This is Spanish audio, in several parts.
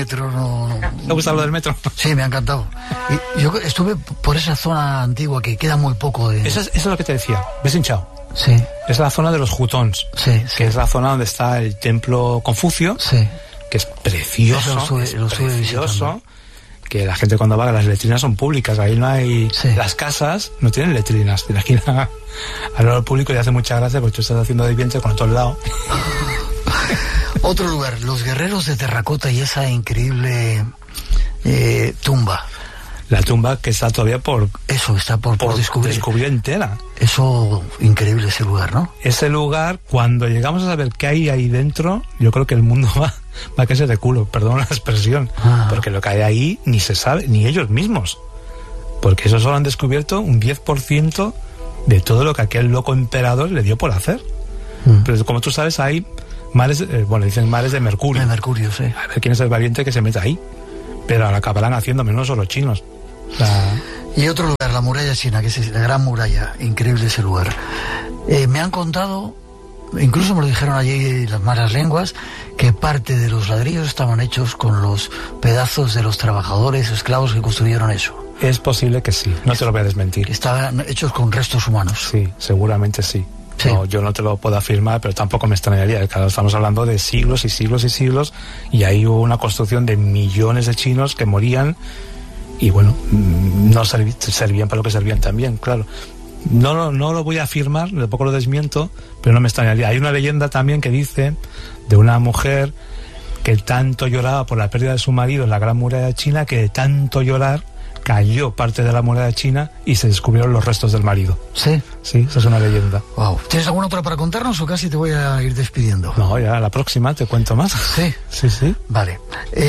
metro no. ¿Te gusta lo del metro? Sí, me ha encantado. Y yo estuve por esa zona antigua que queda muy poco de... Eso es lo que te decía. ¿Ves hinchado? Sí. Es la zona de los Jutons. Sí, que es la zona donde está el templo Confucio. Sí. Que es precioso. Lo sube precioso. Que la gente cuando va, las letrinas son públicas. Ahí no hay... Sí. Las casas no tienen letrinas. Tienes que ir al lado público y hace mucha gracia porque tú estás haciendo de vientre con todo el lado. Otro lugar, los guerreros de terracota y esa increíble tumba. La tumba que está todavía por descubrir entera. Eso, increíble ese lugar, ¿no? Ese lugar, cuando llegamos a saber qué hay ahí dentro, yo creo que el mundo va a caerse de culo, perdón la expresión. Porque lo que hay ahí ni se sabe, ni ellos mismos. Porque eso solo han descubierto un 10% de todo lo que aquel loco emperador le dio por hacer. Pero como tú sabes, hay mares, dicen mares de mercurio. De mercurio, sí. A ver quién es el valiente que se meta ahí. Pero ahora acabarán haciendo menos solo chinos. Y otro lugar, la muralla china, que es la gran muralla, increíble ese lugar. Me han contado, incluso me lo dijeron allí las malas lenguas, que parte de los ladrillos estaban hechos con los pedazos de los trabajadores esclavos que construyeron eso. Es posible que sí, no te lo voy a desmentir. Estaban hechos con restos humanos. Sí, seguramente sí. Sí. No, yo no te lo puedo afirmar, pero tampoco me extrañaría. Claro, estamos hablando de siglos y siglos y siglos, y ahí hubo una construcción de millones de chinos que morían y bueno, no servían para lo que servían también, claro. No lo voy a afirmar, tampoco lo desmiento, pero no me extrañaría. Hay una leyenda también que dice de una mujer que tanto lloraba por la pérdida de su marido en la Gran Muralla China, que de tanto llorar cayó parte de la muralla china y se descubrieron los restos del marido. ¿Sí? Sí, esa es una leyenda. Wow. ¿Tienes alguna otra para contarnos o casi te voy a ir despidiendo? No, ya la próxima te cuento más. ¿Sí? Sí. Vale.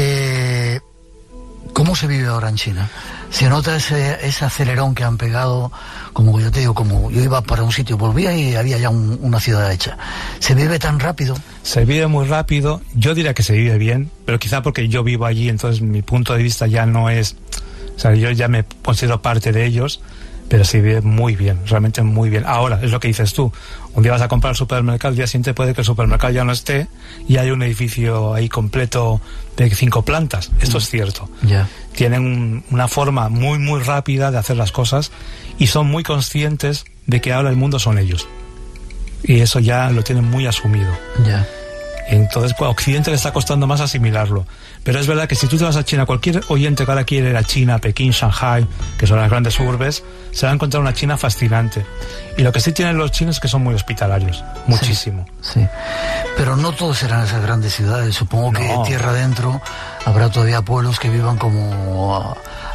¿Cómo se vive ahora en China? ¿Se nota ese acelerón que han pegado? Como yo te digo, como yo iba para un sitio, volvía y había ya una ciudad hecha. ¿Se vive tan rápido? Se vive muy rápido. Yo diría que se vive bien, pero quizá porque yo vivo allí, entonces mi punto de vista ya no es... O sea, yo ya me considero parte de ellos, pero se vive muy bien, realmente muy bien. Ahora, es lo que dices tú, un día vas a comprar al supermercado, el día siguiente puede que el supermercado ya no esté y hay un edificio ahí completo de 5 plantas. Esto es cierto. Yeah. Tienen una forma muy, muy rápida de hacer las cosas y son muy conscientes de que ahora el mundo son ellos. Y eso ya lo tienen muy asumido. Ya. Entonces, a Occidente le está costando más asimilarlo. Pero es verdad que si tú te vas a China, cualquier oyente que ahora quiere ir a China, Pekín, Shanghai, que son las grandes urbes, se va a encontrar una China fascinante. Y lo que sí tienen los chinos es que son muy hospitalarios, muchísimo. Sí. Pero no todos serán esas grandes ciudades. Supongo que tierra adentro habrá todavía pueblos que vivan como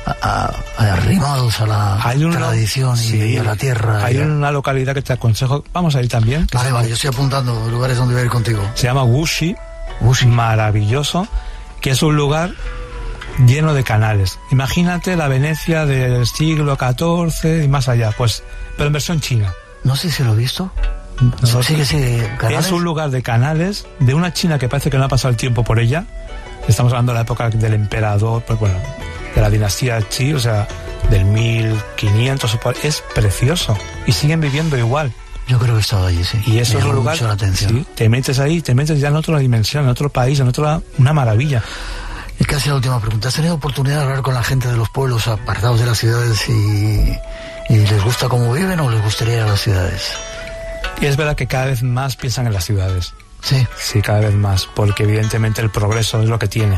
arrimados a la tradición y a la tierra. Hay una localidad que te aconsejo, vamos a ir también. Vale, yo estoy apuntando lugares donde voy a ir contigo. Se llama Wuxi, maravilloso, que es un lugar lleno de canales. Imagínate la Venecia del siglo XIV y más allá, pues, pero en versión china. No sé si lo he visto. No, sí, ¿canales? Es un lugar de canales, de una China que parece que no ha pasado el tiempo por ella. Estamos hablando de la época del emperador, pues bueno, de la dinastía Qi, o sea, del 1500. Es precioso y siguen viviendo igual. Yo creo que he estado allí, sí. Y eso es un lugar, mucho la atención. Sí, te metes ahí, te metes ya en otra dimensión, en otro país, una maravilla. Y casi la última pregunta. ¿Has tenido oportunidad de hablar con la gente de los pueblos apartados de las ciudades y les gusta cómo viven o les gustaría ir a las ciudades? Y es verdad que cada vez más piensan en las ciudades. Sí. Sí, cada vez más, porque evidentemente el progreso es lo que tiene.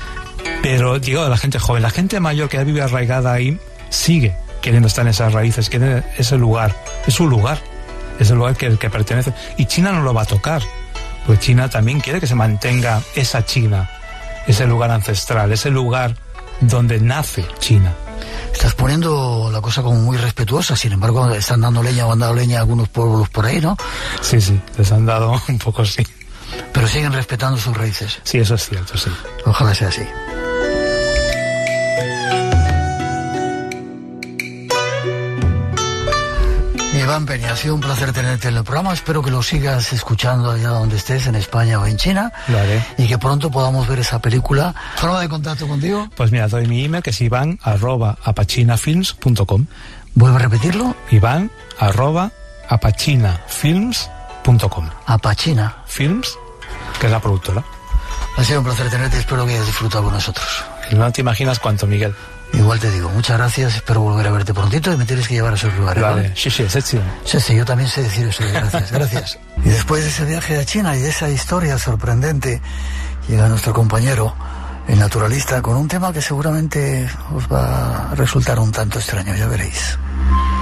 Pero digo, la gente joven, la gente mayor que vive arraigada ahí, sigue queriendo estar en esas raíces, quiere ese lugar, es su lugar. Es el lugar que pertenece. Y China no lo va a tocar. Pues China también quiere que se mantenga esa China, ese lugar ancestral, ese lugar donde nace China. Estás poniendo la cosa como muy respetuosa, sin embargo están dando leña o han dado leña a algunos pueblos por ahí, ¿no? Sí, les han dado un poco, sí. Pero siguen respetando sus raíces. Sí, eso es cierto, sí. Ojalá sea así. Iván Peña, ha sido un placer tenerte en el programa. Espero que lo sigas escuchando allá donde estés, en España o en China. Lo haré. Y que pronto podamos ver esa película. ¿Forma de contacto contigo? Pues mira, doy mi email, que es ivan@apachinafilms.com. ¿Vuelve a repetirlo? ivan@apachinafilms.com. Apachina Films, que es la productora. Ha sido un placer tenerte y espero que hayas disfrutado con nosotros. No te imaginas cuánto, Miguel. Igual te digo, muchas gracias, espero volver a verte prontito y me tienes que llevar a esos lugares. Vale, sí, yo también sé decir eso, gracias. Y después de ese viaje a China y de esa historia sorprendente, llega nuestro compañero, el naturalista, con un tema que seguramente os va a resultar un tanto extraño, ya veréis.